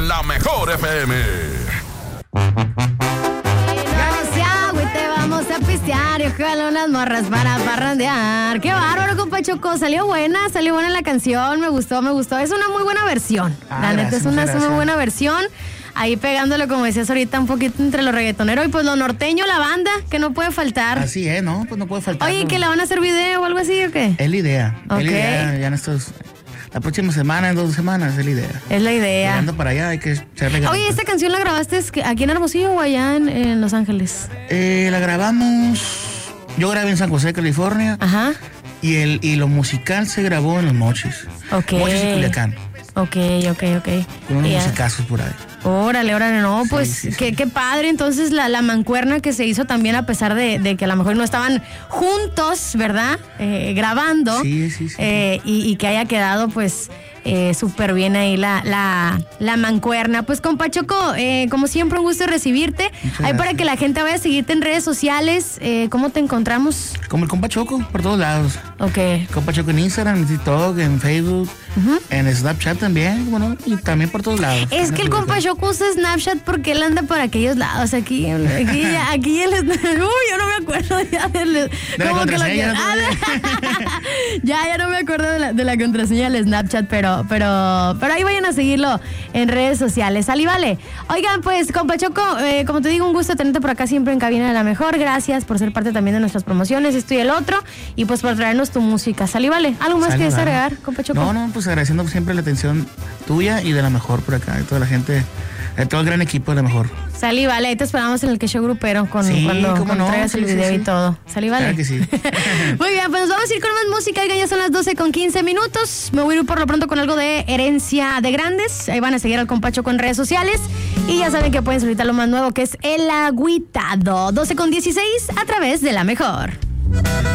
la Mejor FM. Vamos a pistear y ojalá unas morras para parrandear. Qué bárbaro, compa Choco. Salió buena la canción. Me gustó. Es una muy buena versión. La neta, es una muy buena versión. Ahí pegándolo, como decías ahorita, un poquito entre lo reggaetonero y pues lo norteño, la banda, que no puede faltar. Así es, ¿no? Pues no puede faltar. Oye, ¿que le van a hacer video o algo así o qué? Es la idea. Okay. Es la idea. Ya en estos... La próxima semana, en 2 semanas, es la idea. Es la idea. Llegando para allá hay que echarle ganas. Oye, ¿esta canción la grabaste aquí en Hermosillo o allá en Los Ángeles? La grabamos... Yo grabé en San José, California. Ajá. Y lo musical se grabó en Los Mochis. Ok. Mochis y Culiacán. Ok. Con unos musicazos por ahí. Órale, no, pues sí. Qué padre. Entonces la mancuerna que se hizo también, a pesar de que a lo mejor no estaban juntos, ¿verdad? Grabando. Sí. Y que haya quedado pues súper bien ahí la mancuerna. Pues compa Choco, como siempre un gusto recibirte. Ahí para que la gente vaya a seguirte en redes sociales, ¿cómo te encontramos? Como el compa Choco, por todos lados. Ok. Compa Choco en Instagram, en TikTok, en Facebook, en Snapchat también, bueno, y también por todos lados. Es que el compa Choco usa Snapchat porque él anda por aquellos lados. Aquí él yo no me acuerdo ya de la contraseña. Ya no me acuerdo de la contraseña del Snapchat, pero ahí vayan a seguirlo en redes sociales. Sal y vale. Oigan, pues, compa Choco, como te digo, un gusto tenerte por acá siempre en Cabina de la Mejor. Gracias por ser parte también de nuestras promociones, esto y el otro, y pues por traernos tu música. Sal y vale. ¿Algo más que agregar, compa Choco? No, pues agradeciendo siempre la atención tuya y de la Mejor por acá, de toda la gente, de todo el gran equipo de la Mejor. Sal y vale, ahí te esperamos en el Que Show Grupero cuando traigas el video y todo. Sal y vale. Claro que sí. Muy bien, pues nos vamos a ir con más música. Ya son las 12:15. Me voy a ir por lo pronto con algo de Herencia de Grandes. Ahí van a seguir al compa Choco en redes sociales. Y ya saben que pueden solicitar lo más nuevo, que es El Agüitado. 12:16 a través de La Mejor.